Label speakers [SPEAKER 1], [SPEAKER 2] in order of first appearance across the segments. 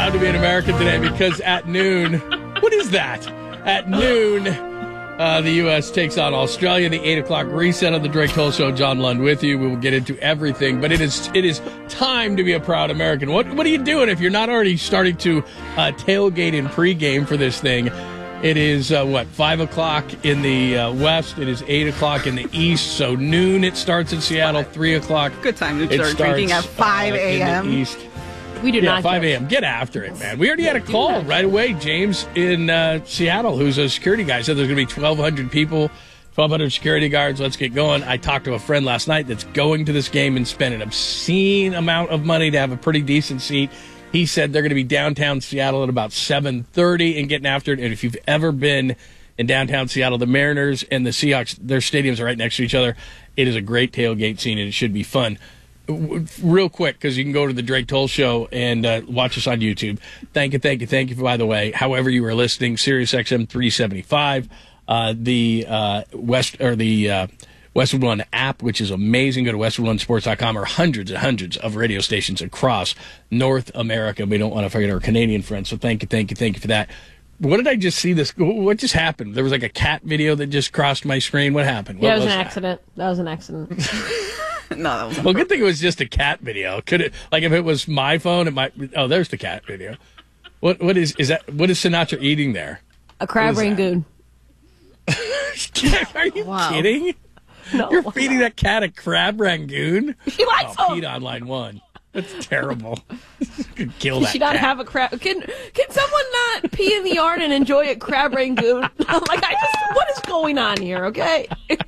[SPEAKER 1] proud to be an American today because at noon, what is that? At noon, the U.S. takes on Australia. The 8 o'clock reset of the Drake Toll Show. John Lund with you. We will get into everything, but it is time to be a proud American. What are you doing if you're not already starting to tailgate in pregame for this thing? It is, 5 o'clock in the west. It is 8 o'clock in the east. So noon it starts in Seattle, 3 o'clock.
[SPEAKER 2] Good time to start drinking at 5 a.m.
[SPEAKER 1] In the east.
[SPEAKER 3] We do not.
[SPEAKER 1] 5 a.m. Get after it, man. We already had a call right away. James in Seattle, who's a security guy, said there's going to be 1,200 people, 1,200 security guards. Let's get going. I talked to a friend last night that's going to this game and spent an obscene amount of money to have a pretty decent seat. He said they're going to be downtown Seattle at about 7:30 and getting after it. And if you've ever been in downtown Seattle, the Mariners and the Seahawks, their stadiums are right next to each other. It is a great tailgate scene, and it should be fun. Real quick, because you can go to the Drake Toll Show and watch us on YouTube. Thank you, by the way. However you are listening, SiriusXM 375, the Westwood One app, which is amazing. Go to westwood1sports.com, or hundreds and hundreds of radio stations across North America. We don't want to forget our Canadian friends, so thank you for that. What did I just see? What just happened? There was like a cat video that just crossed my screen. What happened?
[SPEAKER 3] Yeah, it was an accident. That was an accident.
[SPEAKER 2] No, that was
[SPEAKER 1] well, good thing it was just a cat video. Could it, like, if it was my phone, it might. Oh, there's the cat video. What is that? What is Sinatra eating there?
[SPEAKER 3] A crab rangoon.
[SPEAKER 1] Are you kidding?
[SPEAKER 3] No.
[SPEAKER 1] You're feeding that cat a crab rangoon?
[SPEAKER 3] She likes them.
[SPEAKER 1] Pete on line one. That's terrible. Could kill that.
[SPEAKER 3] Can she not
[SPEAKER 1] cat.
[SPEAKER 3] have a crab? Can someone not pee in the yard and enjoy a crab rangoon? What is going on here? Okay.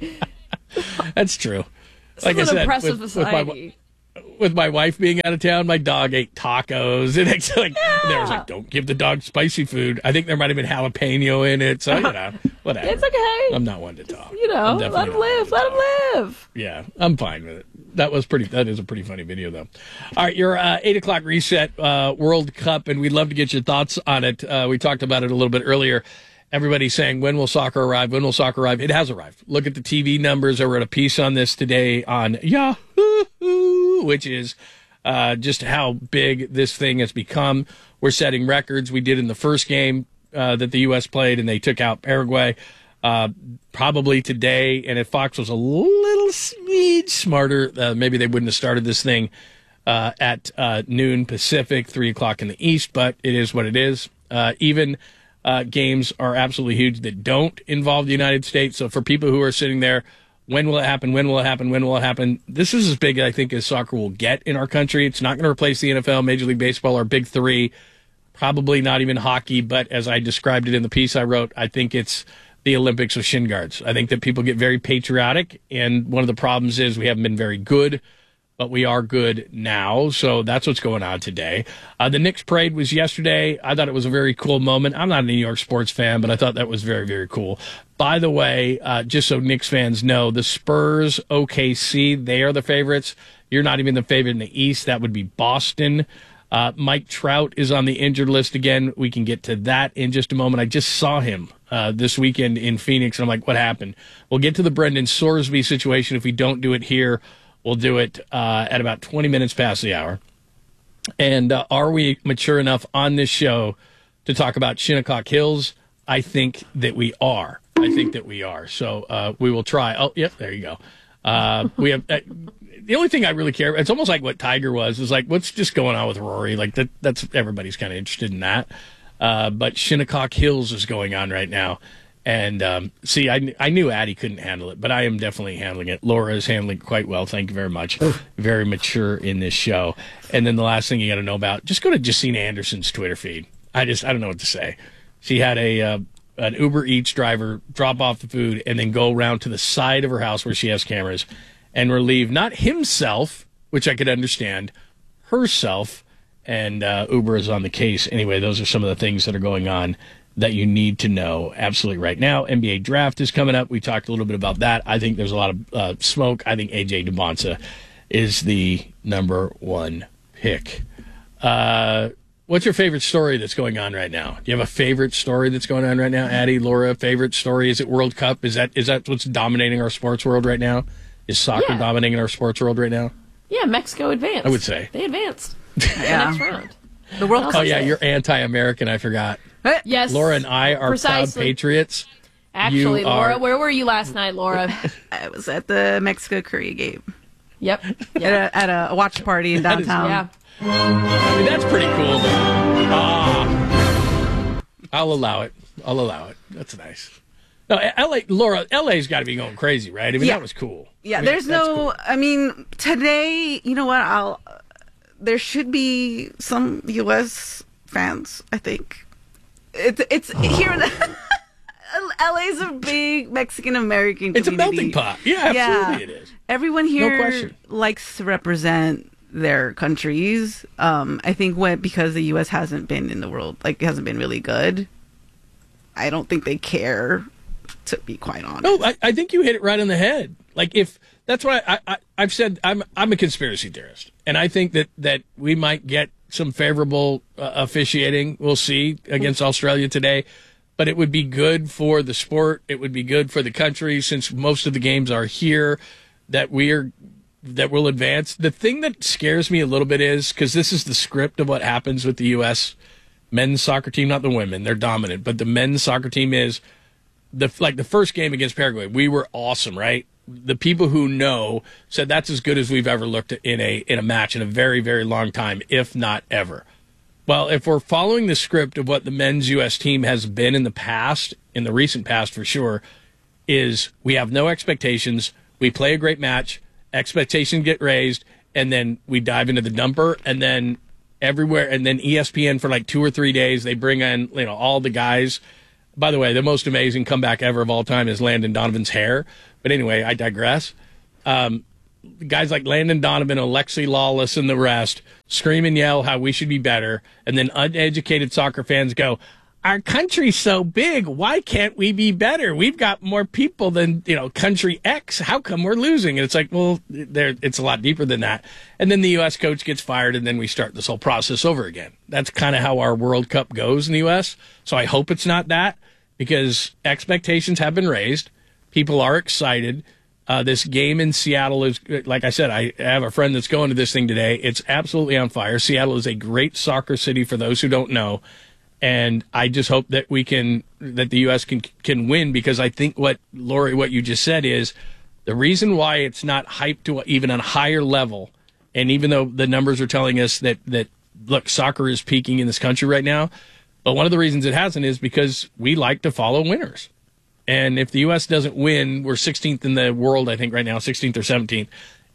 [SPEAKER 1] That's true.
[SPEAKER 3] This
[SPEAKER 1] Like
[SPEAKER 3] is
[SPEAKER 1] I
[SPEAKER 3] an
[SPEAKER 1] said,
[SPEAKER 3] oppressive society.
[SPEAKER 1] with my wife being out of town, my dog ate tacos, and it's like there was like, don't give the dog spicy food. I think there might have been jalapeno in it, so whatever.
[SPEAKER 3] It's okay.
[SPEAKER 1] I'm not one to talk.
[SPEAKER 3] Let him live. Let him live.
[SPEAKER 1] Yeah, I'm fine with it. That is a pretty funny video, though. All right, your 8 o'clock reset World Cup, and we'd love to get your thoughts on it. We talked about it a little bit earlier. Everybody's saying, when will soccer arrive? When will soccer arrive? It has arrived. Look at the TV numbers. I wrote a piece on this today on Yahoo, which is just how big this thing has become. We're setting records. We did in the first game that the U.S. played, and they took out Paraguay. Probably today, and if Fox was a little smarter, maybe they wouldn't have started this thing at noon Pacific, 3 o'clock in the East, but it is what it is. Even games are absolutely huge that don't involve the United States. So for people who are sitting there, when will it happen? When will it happen? When will it happen? This is as big, I think, as soccer will get in our country. It's not going to replace the NFL, Major League Baseball, our big three. Probably not even hockey, but as I described it in the piece I wrote, I think it's the Olympics of shin guards. I think that people get very patriotic, and one of the problems is we haven't been very good, but we are good now, so that's what's going on today. The Knicks parade was yesterday. I thought it was a very cool moment. I'm not a New York sports fan, but I thought that was very, very cool. By the way, just so Knicks fans know, the Spurs, OKC, they are the favorites. You're not even the favorite in the East. That would be Boston. Mike Trout is on the injured list again. We can get to that in just a moment. I just saw him this weekend in Phoenix, and I'm like, what happened? We'll get to the Brendan Sorsby situation. If we don't do it here, we'll do it at about 20 minutes past the hour. And are we mature enough on this show to talk about Shinnecock Hills? I think that we are. So we will try. Oh, yep, there you go. We have the only thing I really care, it's almost like what Tiger was, is like, what's just going on with Rory? Like that's everybody's kind of interested in that. But Shinnecock Hills is going on right now. And see, I knew Addie couldn't handle it, but I am definitely handling it. Laura is handling it quite well. Thank you very much. Very mature in this show. And then the last thing you got to know about, just go to Jacina Anderson's Twitter feed. I don't know what to say. She had an Uber Eats driver drop off the food and then go around to the side of her house where she has cameras and relieve not himself, which I could understand, herself. And Uber is on the case. Anyway, those are some of the things that are going on that you need to know absolutely right now. NBA draft is coming up. We talked a little bit about that. I think there's a lot of smoke. I think A.J. Dubonsa is the number one pick. What's your favorite story that's going on right now? Do you have a favorite story that's going on right now? Addie, Laura, favorite story? Is it World Cup? Is that what's dominating our sports world right now? Is soccer dominating our sports world right now?
[SPEAKER 3] Yeah, Mexico advanced.
[SPEAKER 1] I would say.
[SPEAKER 3] They advanced. The next round.
[SPEAKER 2] The World Cup.
[SPEAKER 1] Oh, yeah, you're anti-American. I forgot.
[SPEAKER 3] Yes.
[SPEAKER 1] Laura and I are proud patriots.
[SPEAKER 3] Actually, Laura, where were you last night, Laura?
[SPEAKER 2] I was at the Mexico-Korea game.
[SPEAKER 3] Yep.
[SPEAKER 2] At a watch party in downtown.
[SPEAKER 3] Yeah.
[SPEAKER 1] I mean, that's pretty cool, though. I'll allow it. That's nice. No, LA's got to be going crazy, right? I mean, that was cool.
[SPEAKER 2] Yeah,
[SPEAKER 1] cool.
[SPEAKER 2] I mean, today, you know what? There should be some U.S. fans, I think. It's here. LA's a big Mexican-American community.
[SPEAKER 1] It's a melting pot. Yeah, absolutely it is.
[SPEAKER 2] Everyone here likes to represent their countries. I think because the U.S. hasn't been in the world, hasn't been really good, I don't think they care, to be quite honest.
[SPEAKER 1] No, I think you hit it right on the head. That's why I've said I'm a conspiracy theorist, and I think that we might get some favorable officiating. We'll see against Australia today, but it would be good for the sport. It would be good for the country, since most of the games are here, that we'll advance. The thing that scares me a little bit is, because this is the script of what happens with the U.S. men's soccer team, not the women, they're dominant, but the men's soccer team is the first game against Paraguay. We were awesome, right? The people who know said that's as good as we've ever looked in a match in a very, very long time, if not ever. Well, if we're following the script of what the men's U.S. team has been in the past, in the recent past for sure, is we have no expectations, we play a great match, expectations get raised, and then we dive into the dumper, and then everywhere, and then ESPN for 2 or 3 days, they bring in all the guys. By the way, the most amazing comeback ever of all time is Landon Donovan's hair. But anyway, I digress. Guys like Landon Donovan, Alexi Lawless, and the rest scream and yell how we should be better, and then uneducated soccer fans go, our country's so big, why can't we be better? We've got more people than, country X. How come we're losing? And it's it's a lot deeper than that. And then the U.S. coach gets fired, and then we start this whole process over again. That's kind of how our World Cup goes in the U.S. So I hope it's not that, because expectations have been raised. People are excited. This game in Seattle is, like I said, I have a friend that's going to this thing today. It's absolutely on fire. Seattle is a great soccer city for those who don't know. And I just hope that that the U.S. can win, because I think Lori, what you just said is the reason why it's not hyped to even a higher level. And even though the numbers are telling us that look, soccer is peaking in this country right now, but one of the reasons it hasn't is because we like to follow winners. And if the U.S. doesn't win, we're 16th in the world, I think right now, 16th or 17th.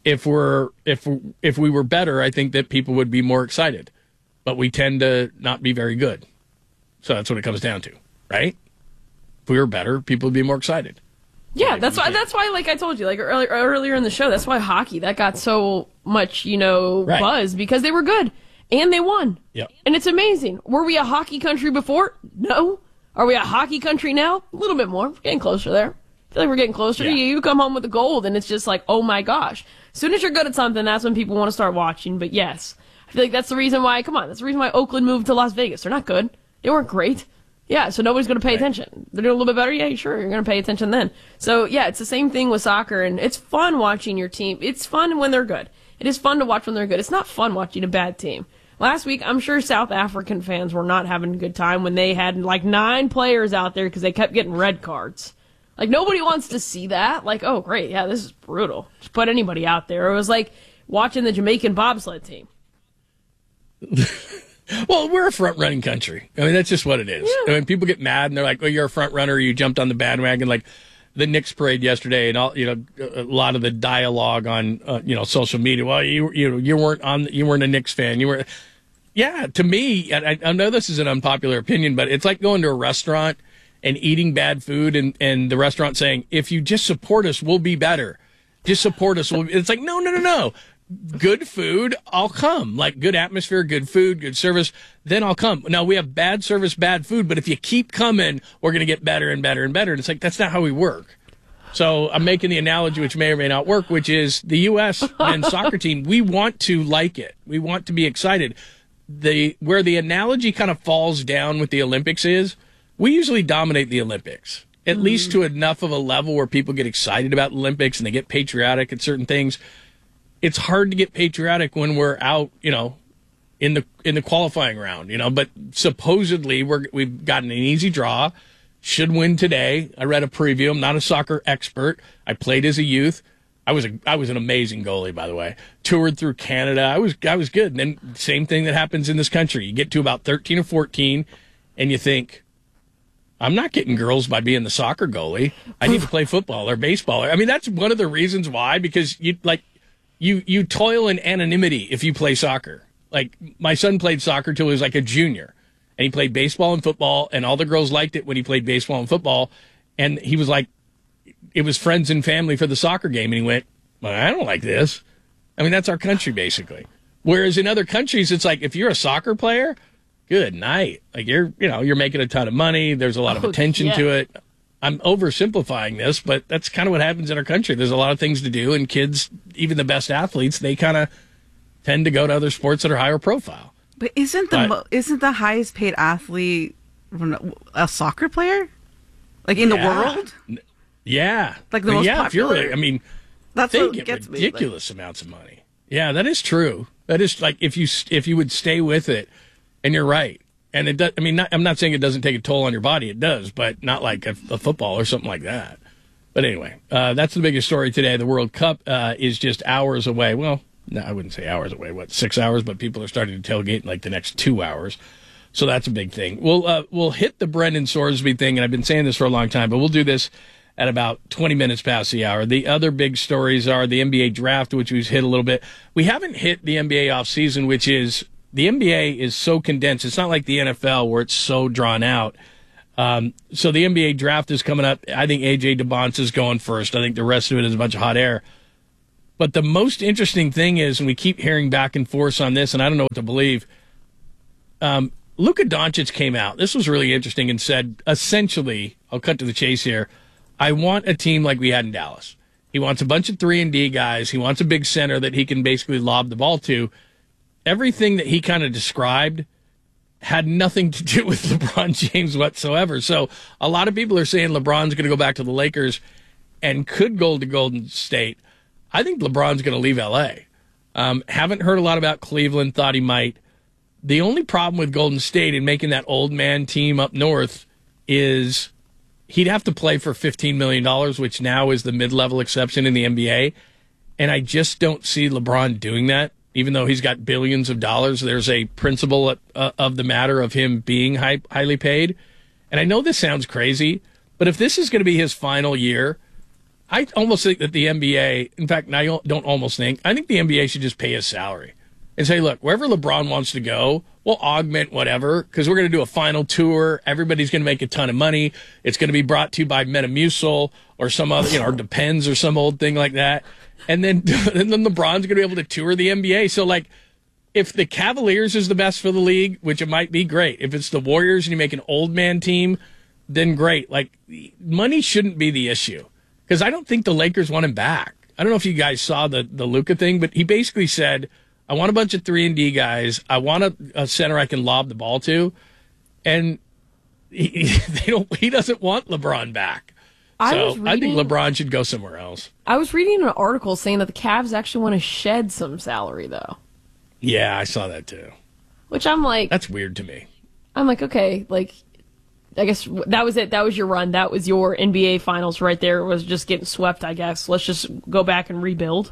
[SPEAKER 1] If we were better, I think that people would be more excited. But we tend to not be very good. So that's what it comes down to, right? If we were better, people would be more excited.
[SPEAKER 3] Yeah, that's why, like I told you, earlier in the show, that's why hockey, that got so much, buzz, because they were good. And they won.
[SPEAKER 1] Yep.
[SPEAKER 3] And it's amazing. Were we a hockey country before? No. Are we a hockey country now? A little bit more. We're getting closer there. I feel like we're getting closer.
[SPEAKER 1] Yeah.
[SPEAKER 3] You come home with the gold, and it's just like, oh my gosh. As soon as you're good at something, that's when people want to start watching. But yes, I feel like that's the reason why, that's the reason why Oakland moved to Las Vegas. They're not good. They weren't great. Yeah, so nobody's going to pay attention. They're doing a little bit better? Yeah, sure, you're going to pay attention then. So, yeah, it's the same thing with soccer, and it's fun watching your team. It's fun when they're good. It is fun to watch when they're good. It's not fun watching a bad team. Last week, I'm sure South African fans were not having a good time when they had 9 players out there because they kept getting red cards. Nobody wants to see that. Oh, great, yeah, this is brutal. Just put anybody out there. It was like watching the Jamaican bobsled team.
[SPEAKER 1] Well, we're a front-running country. I mean, that's just what it is. Yeah. I mean, people get mad, and they're like, oh, you're a front-runner, you jumped on the bandwagon. The Knicks parade yesterday, and all, a lot of the dialogue on, social media. Well, you weren't a Knicks fan. You were, yeah. To me, I know this is an unpopular opinion, but it's like going to a restaurant and eating bad food, and the restaurant saying, if you just support us, we'll be better. Just support us. It's like, no. Good food, I'll come. Good atmosphere, good food, good service, then I'll come. Now, we have bad service, bad food, but if you keep coming, we're going to get better and better and better. And it's like, that's not how we work. So I'm making the analogy, which may or may not work, which is the U.S. men's soccer team, we want to like it. We want to be excited. Where the analogy kind of falls down with the Olympics is, we usually dominate the Olympics, at least to enough of a level where people get excited about the Olympics and they get patriotic at certain things. It's hard to get patriotic when we're out, in the qualifying round, but supposedly we've gotten an easy draw, should win today. I read a preview. I'm not a soccer expert. I played as a youth. I was an amazing goalie, by the way. Toured through Canada. I was good. And then same thing that happens in this country. You get to about 13 or 14 and you think, I'm not getting girls by being the soccer goalie. I need to play football or baseball. I mean, that's one of the reasons why, because you toil in anonymity if you play soccer. Like, my son played soccer till he was like a junior, and he played baseball and football, and all the girls liked it when he played baseball and football. And he was like, it was friends and family for the soccer game. And he went, well, I don't like this. I mean, that's our country, basically. Whereas in other countries, it's like, if you're a soccer player, good night. Like, you're making a ton of money. There's a lot of attention to it. I'm oversimplifying this, but that's kind of what happens in our country. There's a lot of things to do, and kids, even the best athletes, they kind of tend to go to other sports that are higher profile.
[SPEAKER 2] But isn't the highest paid athlete a soccer player? Like, in the world?
[SPEAKER 1] Yeah.
[SPEAKER 2] Like, the most popular?
[SPEAKER 1] If you're,
[SPEAKER 2] that's
[SPEAKER 1] they
[SPEAKER 2] what
[SPEAKER 1] get
[SPEAKER 2] gets me.
[SPEAKER 1] ridiculous amounts of money. Yeah, that is true. That is, like, if you would stay with it, and you're right. And it does, I'm not saying it doesn't take a toll on your body. It does, but not like a football or something like that. But anyway, that's the biggest story today. The World Cup is just hours away. Well, no, I wouldn't say hours away. 6 hours? But people are starting to tailgate in like the next 2 hours. So that's a big thing. We'll hit the Brendan Sorsby thing, and I've been saying this for a long time, but we'll do this at about 20 minutes past the hour. The other big stories are the NBA draft, which we've hit a little bit. We haven't hit the NBA offseason, which is, the NBA is so condensed. It's not like the NFL where it's so drawn out. So the NBA draft is coming up. I think A.J. DeBonce is going first. I think the rest of it is a bunch of hot air. But the most interesting thing is, and we keep hearing back and forth on this, and I don't know what to believe, Luka Doncic came out. This was really interesting and said, essentially, I'll cut to the chase here, I want a team like we had in Dallas. He wants a bunch of 3-and-D guys. He wants a big center that he can basically lob the ball to. Everything that he kind of described had nothing to do with LeBron James whatsoever. So a lot of people are saying LeBron's going to go back to the Lakers and could go to Golden State. I think LeBron's going to leave L.A. Haven't heard a lot about Cleveland, thought he might. The only problem with Golden State in making that old man team up north is he'd have to play for $15 million, which now is the mid-level exception in the NBA. And I just don't see LeBron doing that. Even though he's got billions of dollars, there's a principle of the matter of him being highly paid. And I know this sounds crazy, but if this is going to be his final year, I almost think that the NBA, in fact, I don't almost think, I think the NBA should just pay his salary and say, look, wherever LeBron wants to go, we'll augment whatever, because we're going to do a final tour. Everybody's going to make a ton of money. It's going to be brought to you by Metamucil or some other, or Depends or some old thing like that. And then LeBron's going to be able to tour the NBA. So, like, if the Cavaliers is the best for the league, which it might be, great. If it's the Warriors and you make an old man team, then great. Like, money shouldn't be the issue, because I don't think the Lakers want him back. I don't know if you guys saw the Luka thing, but he basically said, I want a bunch of 3-and-D guys. I want a center I can lob the ball to. And he doesn't want LeBron back. I think LeBron should go somewhere else.
[SPEAKER 3] I was reading an article saying that the Cavs actually want to shed some salary, though.
[SPEAKER 1] Yeah, I saw that too.
[SPEAKER 3] Which I'm like...
[SPEAKER 1] That's weird to me.
[SPEAKER 3] I'm like, okay, like, I guess that was it. That was your run. That was your NBA Finals right there. It was just getting swept, I guess. Let's just go back and rebuild.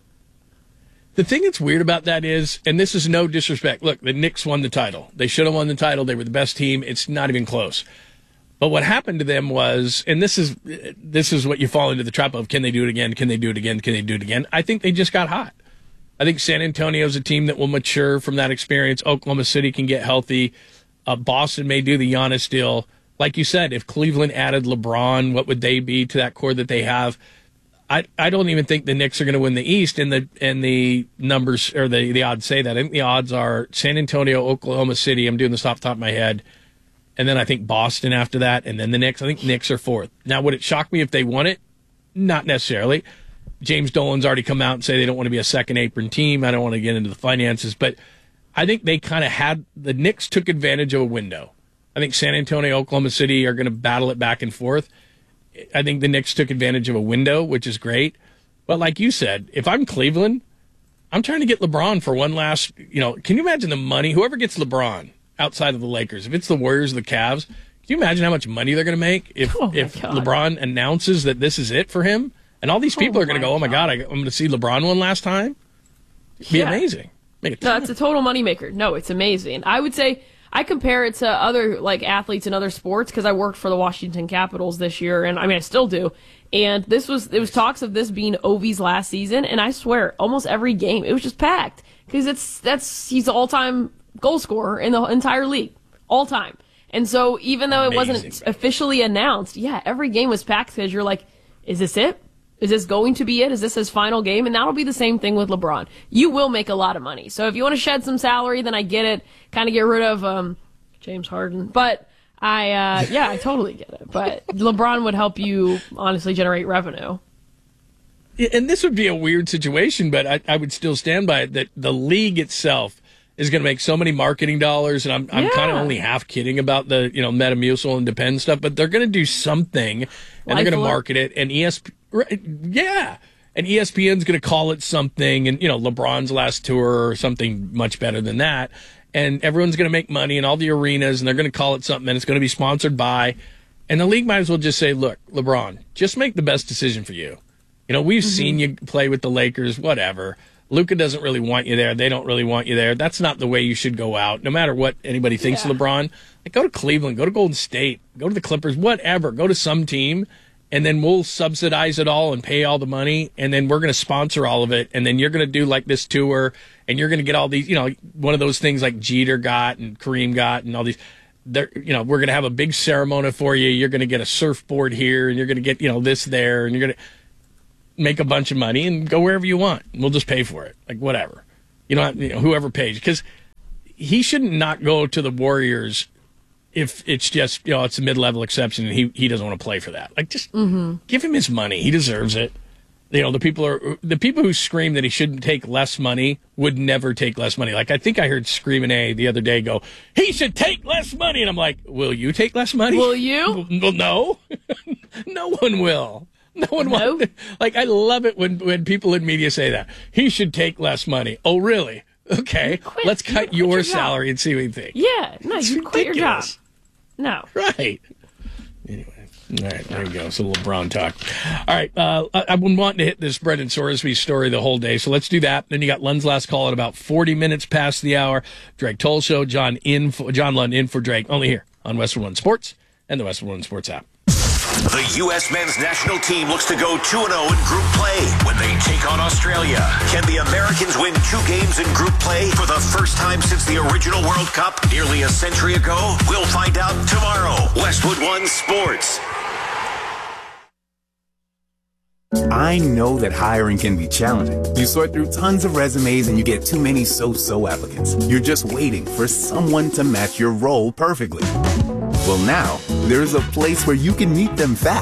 [SPEAKER 1] The thing that's weird about that is, and this is no disrespect, look, the Knicks won the title. They should have won the title. They were the best team. It's not even close. But what happened to them was, and this is what you fall into the trap of, can they do it again? Can they do it again? Can they do it again? I think they just got hot. I think San Antonio's a team that will mature from that experience. Oklahoma City can get healthy. Boston may do the Giannis deal. Like you said, if Cleveland added LeBron, what would they be to that core that they have? I don't even think the Knicks are going to win the East, and the numbers or the odds say that. I think the odds are San Antonio, Oklahoma City. I'm doing this off the top of my head. And then I think Boston after that, and then the Knicks. I think Knicks are fourth. Now, would it shock me if they won it? Not necessarily. James Dolan's already come out and say they don't want to be a second apron team. I don't want to get into the finances, but I think they kind of had – the Knicks took advantage of a window. I think San Antonio, Oklahoma City are going to battle it back and forth. I think the Knicks took advantage of a window, which is great. But like you said, if I'm Cleveland, I'm trying to get LeBron for one last, can you imagine the money? Whoever gets LeBron outside of the Lakers, if it's the Warriors or the Cavs, can you imagine how much money they're going to make if LeBron announces that this is it for him? And all these people are going to go, oh, my God, I'm going to see LeBron one last time? It'd be amazing.
[SPEAKER 3] No, it's a total moneymaker. No, it's amazing. I would say I compare it to other athletes in other sports because I worked for the Washington Capitals this year, and I still do. And it was talks of this being Ovi's last season, and I swear, almost every game, it was just packed because he's the all-time goal scorer in the entire league, all time. And so even though it wasn't officially announced, every game was packed because you're like, is this it? Is this going to be it? Is this his final game? And that'll be the same thing with LeBron. You will make a lot of money. So if you want to shed some salary, then I get it. Kind of get rid of James Harden. But I totally get it. But LeBron would help you honestly generate revenue.
[SPEAKER 1] And this would be a weird situation, but I would still stand by it that the league itself is going to make so many marketing dollars, and I'm kind of only half kidding about the Metamucil and Depend stuff, but they're going to do something, and they're going to market it, and and ESPN's going to call it something, and LeBron's last tour or something much better than that, and everyone's going to make money in all the arenas, and they're going to call it something, and it's going to be sponsored by, and the league might as well just say, look, LeBron, just make the best decision for you. We've seen you play with the Lakers, whatever. Luka doesn't really want you there. They don't really want you there. That's not the way you should go out, no matter what anybody thinks of LeBron. Go to Cleveland, go to Golden State, go to the Clippers, whatever. Go to some team, and then we'll subsidize it all and pay all the money, and then we're going to sponsor all of it, and then you're going to do this tour, and you're going to get all these, one of those things like Jeter got and Kareem got and all these. We're going to have a big ceremony for you. You're going to get a surfboard here, and you're going to get, this there, and you're going to make a bunch of money and go wherever you want. We'll just pay for it. Whatever. Whoever pays. Because he shouldn't not go to the Warriors if it's just, it's a mid-level exception and he doesn't want to play for that. Just give him his money. He deserves it. The people who scream that he shouldn't take less money would never take less money. I think I heard Screamin' A the other day go, he should take less money. And I'm like, will you take less money?
[SPEAKER 3] Will you?
[SPEAKER 1] Well, no. No one will. No one wants. I love it when people in media say that he should take less money. Oh, really? Okay, let's cut your salary and see what you think.
[SPEAKER 3] Yeah, no, you quit your job. No,
[SPEAKER 1] right. Anyway, all right, there you go. So LeBron talk. All right, I've been wanting to hit this Brendan Sorsby story the whole day, so let's do that. Then you got Lund's last call at about 40 minutes past the hour. Drake Toll Show. John Lund in for Drake. Only here on Western One Sports and the Western One Sports app.
[SPEAKER 4] The U.S. men's national team looks to go 2-0 in group play when they take on Australia. Can the Americans win 2 games in group play for the first time since the original World Cup nearly a century ago? We'll find out tomorrow. Westwood One Sports.
[SPEAKER 5] I know that hiring can be challenging. You sort through tons of resumes and you get too many so-so applicants. You're just waiting for someone to match your role perfectly. Well, now, there's a place where you can meet them fast.